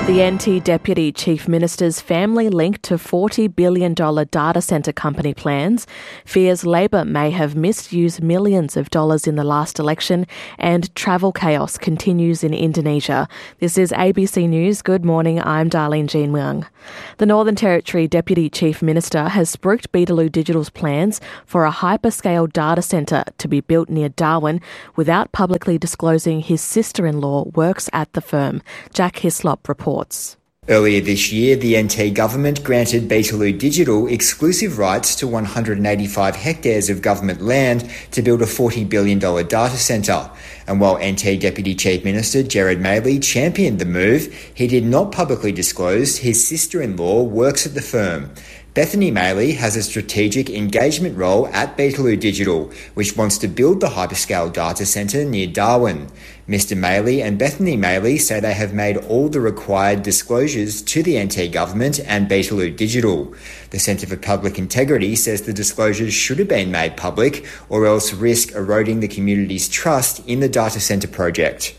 The NT Deputy Chief Minister's family linked to $40 billion data centre company plans fears Labor may have misused millions of dollars in the last election, and travel chaos continues in Indonesia. This is ABC News. Good morning, I'm Darlene Jean Wang. The Northern Territory Deputy Chief Minister has spruiked Beetaloo Digital's plans for a hyperscale data centre to be built near Darwin without publicly disclosing his sister-in-law works at the firm. Jack Hislop reports. Earlier this year, the NT government granted Beetaloo Digital exclusive rights to 185 hectares of government land to build a $40 billion data centre. And while NT Deputy Chief Minister Gerard Maley championed the move, he did not publicly disclose his sister-in-law works at the firm. Bethany Maley has a strategic engagement role at Beetaloo Digital, which wants to build the hyperscale data centre near Darwin. Mr. Maley and Bethany Maley say they have made all the required disclosures to the NT government and Beetaloo Digital. The Centre for Public Integrity says the disclosures should have been made public or else risk eroding the community's trust in the data centre project.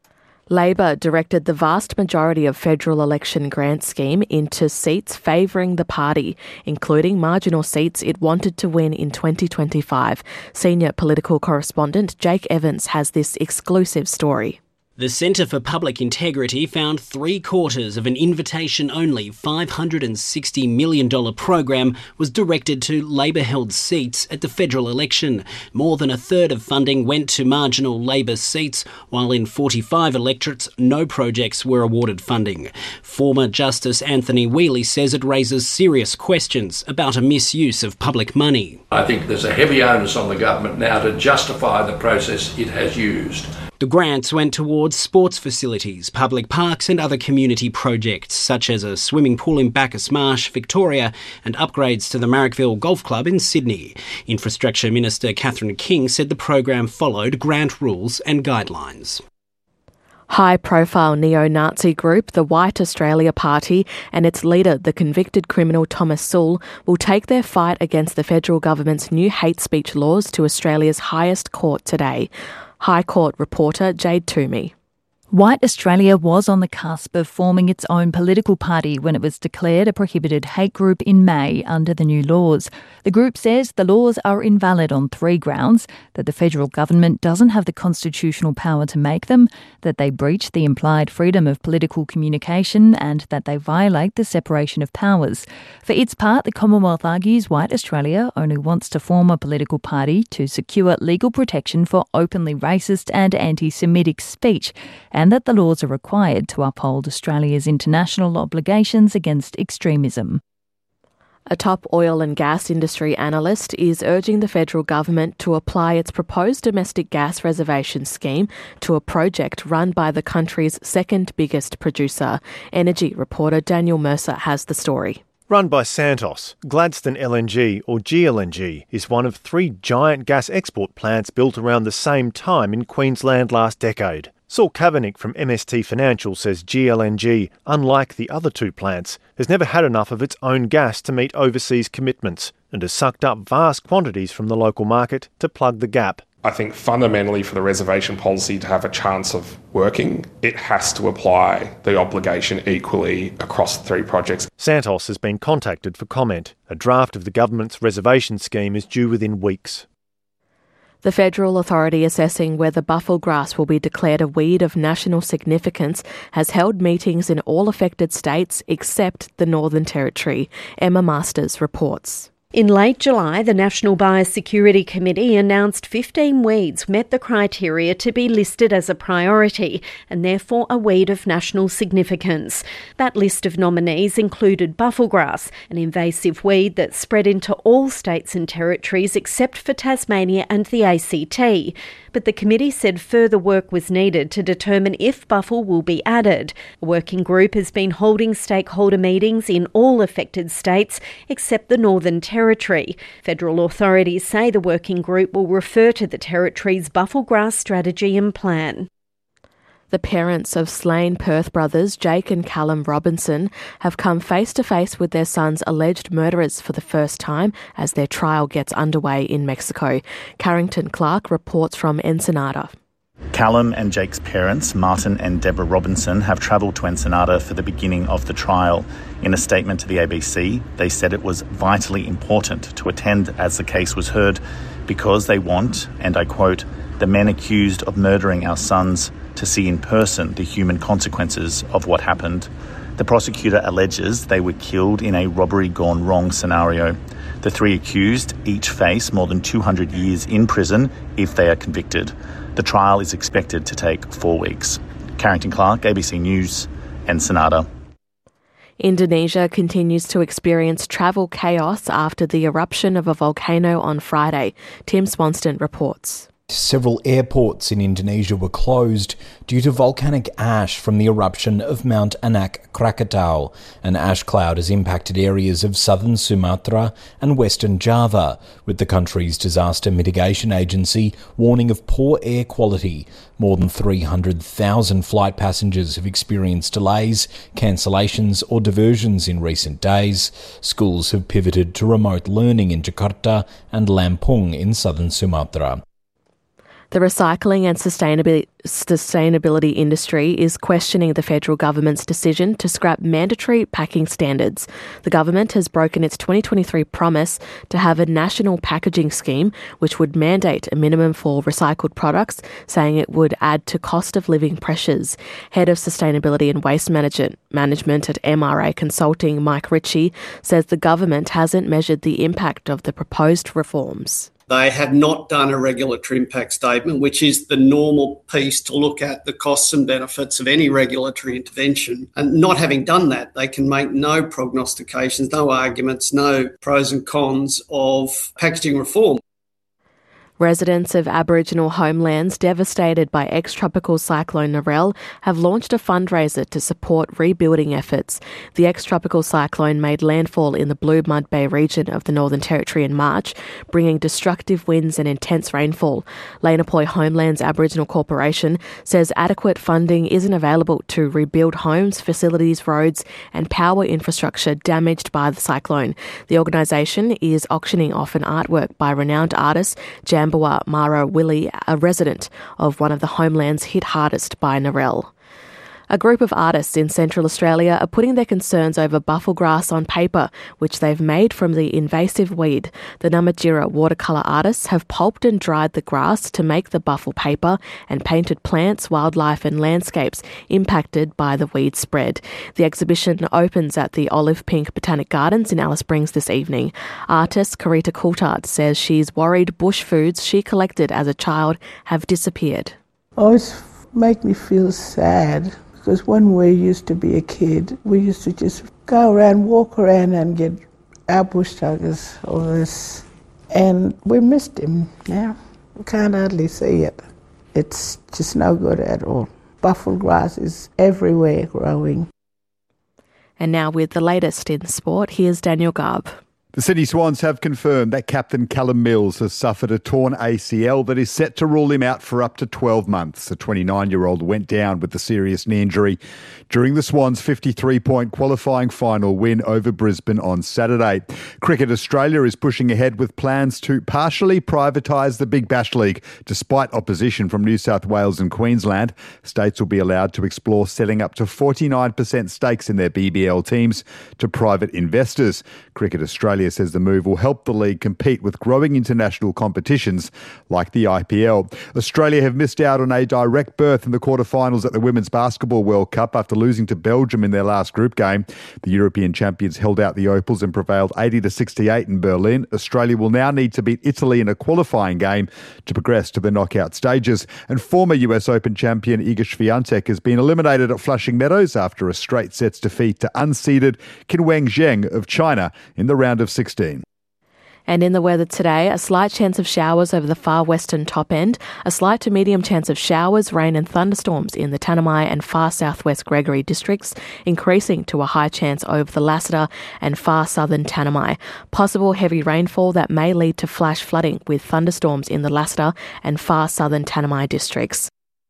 Labor directed the vast majority of federal election grant scheme into seats favouring the party, including marginal seats it wanted to win in 2025. Senior political correspondent Jake Evans has this exclusive story. The Centre for Public Integrity found 3/4 of an invitation-only $560 million program was directed to Labor-held seats at the federal election. More than a third of funding went to marginal Labor seats, while in 45 electorates, no projects were awarded funding. Former Justice Anthony Whealy says it raises serious questions about a misuse of public money. I think there's a heavy onus on the government now to justify the process it has used. The grants went towards sports facilities, public parks and other community projects, such as a swimming pool in Bacchus Marsh, Victoria, and upgrades to the Marrickville Golf Club in Sydney. Infrastructure Minister Catherine King said the program followed grant rules and guidelines. High-profile neo-Nazi group, the White Australia Party, and its leader, the convicted criminal Thomas Sowell, will take their fight against the federal government's new hate speech laws to Australia's highest court today. High Court reporter Jade Toomey. White Australia was on the cusp of forming its own political party when it was declared a prohibited hate group in May under the new laws. The group says the laws are invalid on 3 grounds: that the federal government doesn't have the constitutional power to make them, that they breach the implied freedom of political communication, and that they violate the separation of powers. For its part, the Commonwealth argues White Australia only wants to form a political party to secure legal protection for openly racist and anti-Semitic speech, and that the laws are required to uphold Australia's international obligations against extremism. A top oil and gas industry analyst is urging the federal government to apply its proposed domestic gas reservation scheme to a project run by the country's second biggest producer. Energy reporter Daniel Mercer has the story. Run by Santos, Gladstone LNG, or GLNG, is one of 3 giant gas export plants built around the same time in Queensland last decade. Saul Kavanagh from MST Financial says GLNG, unlike the other 2 plants, has never had enough of its own gas to meet overseas commitments and has sucked up vast quantities from the local market to plug the gap. I think fundamentally for the reservation policy to have a chance of working, it has to apply the obligation equally across the 3 projects. Santos has been contacted for comment. A draft of the government's reservation scheme is due within weeks. The federal authority assessing whether buffel grass will be declared a weed of national significance has held meetings in all affected states except the Northern Territory. Emma Masters reports. In late July, the National Biosecurity Committee announced 15 weeds met the criteria to be listed as a priority and therefore a weed of national significance. That list of nominees included bufflegrass, an invasive weed that spread into all states and territories except for Tasmania and the ACT. But the committee said further work was needed to determine if buffle will be added. A working group has been holding stakeholder meetings in all affected states except the Northern Territory. Federal authorities say the working group will refer to the Territory's bufflegrass strategy and plan. The parents of slain Perth brothers Jake and Callum Robinson have come face to face with their son's alleged murderers for the first time as their trial gets underway in Mexico. Carrington Clark reports from Ensenada. Callum and Jake's parents, Martin and Deborah Robinson, have travelled to Ensenada for the beginning of the trial. In a statement to the ABC, they said it was vitally important to attend as the case was heard because they want, and I quote, the men accused of murdering our sons to see in person the human consequences of what happened. The prosecutor alleges they were killed in a robbery gone wrong scenario. The three accused each face more than 200 years in prison if they are convicted. The trial is expected to take 4 weeks. Carrington Clark, ABC News, Ensenada. Indonesia continues to experience travel chaos after the eruption of a volcano on Friday. Tim Swanston reports. Several airports in Indonesia were closed due to volcanic ash from the eruption of Mount Anak Krakatau. An ash cloud has impacted areas of southern Sumatra and western Java, with the country's disaster mitigation agency warning of poor air quality. More than 300,000 flight passengers have experienced delays, cancellations or diversions in recent days. Schools have pivoted to remote learning in Jakarta and Lampung in southern Sumatra. The recycling and sustainability industry is questioning the federal government's decision to scrap mandatory packing standards. The government has broken its 2023 promise to have a national packaging scheme which would mandate a minimum for recycled products, saying it would add to cost of living pressures. Head of Sustainability and Waste Management at MRA Consulting, Mike Ritchie, says the government hasn't measured the impact of the proposed reforms. They have not done a regulatory impact statement, which is the normal piece to look at the costs and benefits of any regulatory intervention. And not having done that, they can make no prognostications, no arguments, no pros and cons of packaging reform. Residents of Aboriginal homelands devastated by ex-tropical cyclone Narelle have launched a fundraiser to support rebuilding efforts. The ex-tropical cyclone made landfall in the Blue Mud Bay region of the Northern Territory in March, bringing destructive winds and intense rainfall. Lenapoy Homelands Aboriginal Corporation says adequate funding isn't available to rebuild homes, facilities, roads and power infrastructure damaged by the cyclone. The organisation is auctioning off an artwork by renowned artist Jambawa Mara Willie, a resident of one of the homelands hit hardest by Narelle. A group of artists in Central Australia are putting their concerns over buffel grass on paper, which they've made from the invasive weed. The Namatjira watercolour artists have pulped and dried the grass to make the buffel paper and painted plants, wildlife and landscapes impacted by the weed spread. The exhibition opens at the Olive Pink Botanic Gardens in Alice Springs this evening. Artist Karita Coulthard says she's worried bush foods she collected as a child have disappeared. Always make me feel sad. Because when we used to be a kid, we used to just go around, walk around and get our bush tuggers, all this. And we missed him now. We can't hardly see it. It's just no good at all. Buffel grass is everywhere growing. And now with the latest in sport, here's Daniel Garb. The Sydney Swans have confirmed that captain Callum Mills has suffered a torn ACL that is set to rule him out for up to 12 months. The 29-year-old went down with the serious knee injury during the Swans' 53-point qualifying final win over Brisbane on Saturday. Cricket Australia is pushing ahead with plans to partially privatise the Big Bash League. Despite opposition from New South Wales and Queensland, states will be allowed to explore selling up to 49% stakes in their BBL teams to private investors. Cricket Australia says the move will help the league compete with growing international competitions like the IPL. Australia have missed out on a direct berth in the quarterfinals at the Women's Basketball World Cup after losing to Belgium in their last group game. The European champions held out the Opals and prevailed 80-68 in Berlin. Australia will now need to beat Italy in a qualifying game to progress to the knockout stages. And former US Open champion Iga Swiatek has been eliminated at Flushing Meadows after a straight sets defeat to unseeded Qinwen Zheng of China in the round of 16. And in the weather today, a slight chance of showers over the far western top end, a slight to medium chance of showers, rain and thunderstorms in the Tanami and far southwest Gregory districts, increasing to a high chance over the Lassiter and far southern Tanami. Possible heavy rainfall that may lead to flash flooding with thunderstorms in the Lassiter and far southern Tanami districts.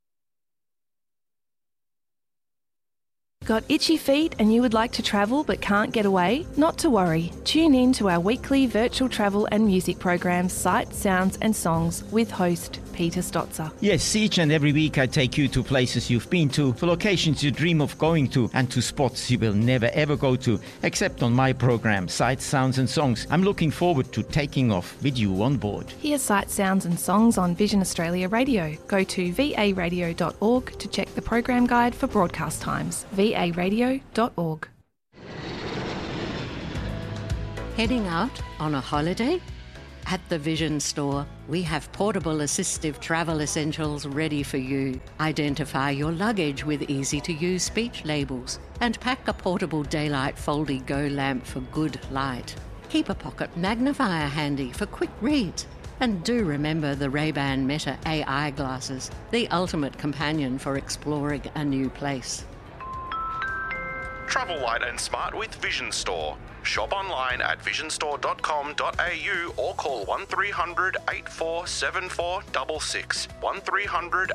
Got itchy feet and you would like to travel but can't get away? Not to worry. Tune in to our weekly virtual travel and music programs, Sights, Sounds and Songs with host Peter Stotzer. Yes, each and every week I take you to places you've been to, to locations you dream of going to, and to spots you will never ever go to, except on my program, Sights, Sounds and Songs. I'm looking forward to taking off with you on board. Hear Sights, Sounds and Songs on Vision Australia Radio. Go to varadio.org to check the program guide for broadcast times. varadio.org. Heading out on a holiday? At the Vision Store, we have portable assistive travel essentials ready for you. Identify your luggage with easy-to-use speech labels and pack a portable daylight Foldy Go lamp for good light. Keep a pocket magnifier handy for quick reads. And do remember the Ray-Ban Meta AI glasses, the ultimate companion for exploring a new place. Travel light and smart with Vision Store. Shop online at visionstore.com.au or call 1300 847466. 1300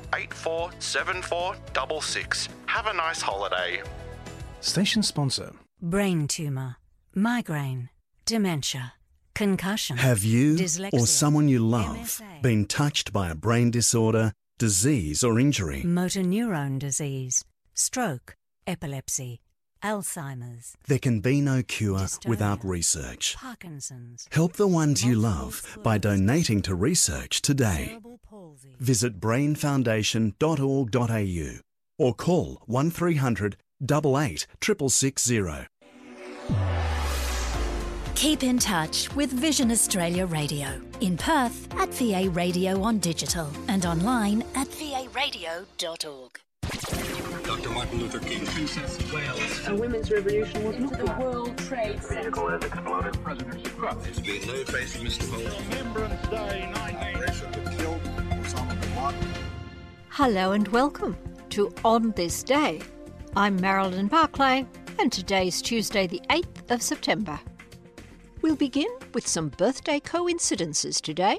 847466. Have a nice holiday. Station sponsor. Brain tumour, migraine, dementia, concussion. Have you dyslexia, or someone you love MSA, been touched by a brain disorder, disease or injury? motor neurone disease, stroke, epilepsy, Alzheimer's. There can be no cure without research. Parkinson's. Help the ones you love by donating to research today. Visit brainfoundation.org.au or call 1300 88 660. Keep in touch with Vision Australia Radio. In Perth at VA Radio on digital and online at varadio.org. Dr. Martin Luther King, Princess of Wales. A women's revolution was not the World Trade Center. Vehicle has exploded. President's truck. There's been no trace of Mr. Holt. Remembrance Day 19. Killed Osama bin Laden. Hello and welcome to On This Day. I'm Marilyn Barclay and today's Tuesday the 8th of September. We'll begin with some birthday coincidences today.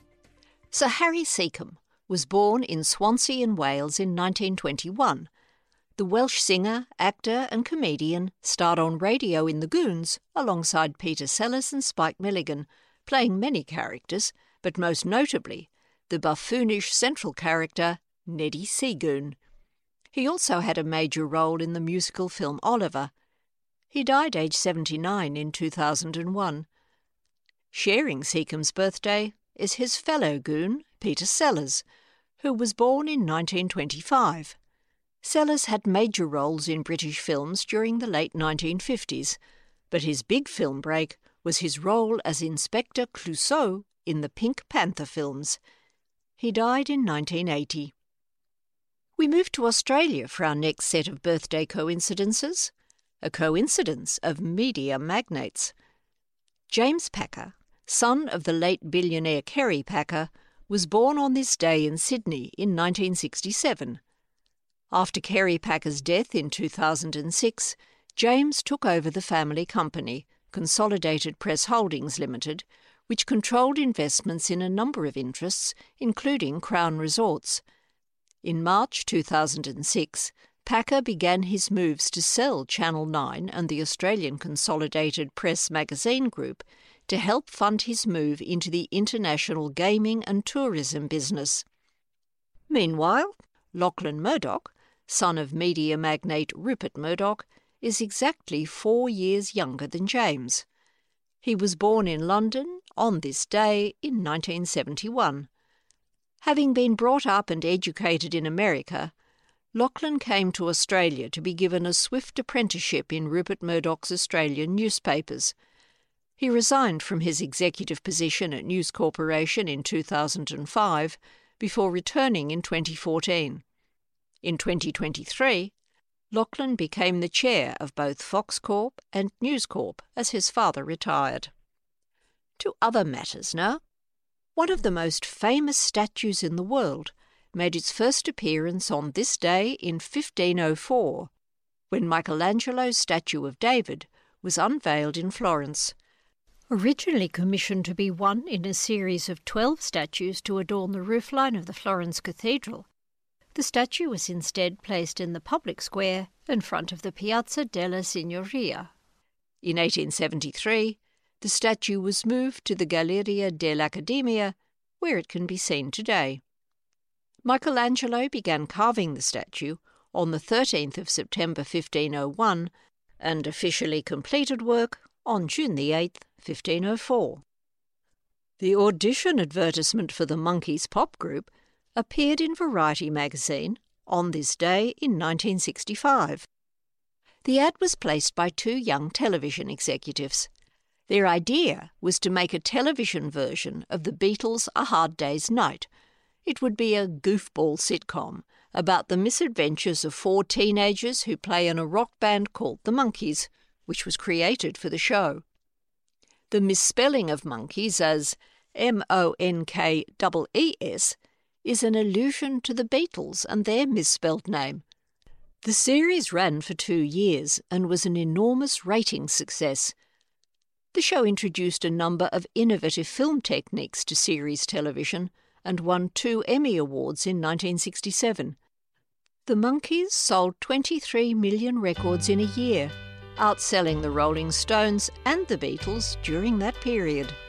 Sir Harry Seacombe was born in Swansea in Wales in 1921. The Welsh singer, actor and comedian starred on radio in The Goons alongside Peter Sellers and Spike Milligan, playing many characters, but most notably the buffoonish central character Neddy Seagoon. He also had a major role in the musical film Oliver. He died aged 79 in 2001. Sharing Seacombe's birthday is his fellow goon, Peter Sellers, who was born in 1925. Sellers had major roles in British films during the late 1950s, but his big film break was his role as Inspector Clouseau in the Pink Panther films. He died in 1980. We move to Australia for our next set of birthday coincidences, a coincidence of media magnates. James Packer, son of the late billionaire Kerry Packer, was born on this day in Sydney in 1967. After Kerry Packer's death in 2006, James took over the family company, Consolidated Press Holdings Limited, which controlled investments in a number of interests, including Crown Resorts. In March 2006, Packer began his moves to sell Channel 9 and the Australian Consolidated Press magazine group to help fund his move into the international gaming and tourism business. Meanwhile, Lachlan Murdoch, son of media magnate Rupert Murdoch, is exactly 4 years younger than James. He was born in London on this day in 1971. Having been brought up and educated in America, Lachlan came to Australia to be given a swift apprenticeship in Rupert Murdoch's Australian newspapers. He resigned from his executive position at News Corporation in 2005 before returning in 2014. In 2023, Lachlan became the chair of both Fox Corp and News Corp as his father retired. To other matters now. One of the most famous statues in the world made its first appearance on this day in 1504, when Michelangelo's statue of David was unveiled in Florence. Originally commissioned to be one in a series of 12 statues to adorn the roofline of the Florence Cathedral, the statue was instead placed in the public square in front of the Piazza della Signoria. In 1873, the statue was moved to the Galleria dell'Accademia, where it can be seen today. Michelangelo began carving the statue on the 13th of September 1501 and officially completed work on June the 8th, 1504. The audition advertisement for the Monkees pop group appeared in Variety magazine on this day in 1965. The ad was placed by two young television executives. Their idea was to make a television version of the Beatles' A Hard Day's Night. It would be a goofball sitcom about the misadventures of four teenagers who play in a rock band called the Monkees, which was created for the show. The misspelling of monkeys as Monkees is an allusion to the Beatles and their misspelled name. The series ran for 2 years and was an enormous ratings success. The show introduced a number of innovative film techniques to series television and won 2 Emmy Awards in 1967. The Monkees sold 23 million records in a year, outselling the Rolling Stones and the Beatles during that period.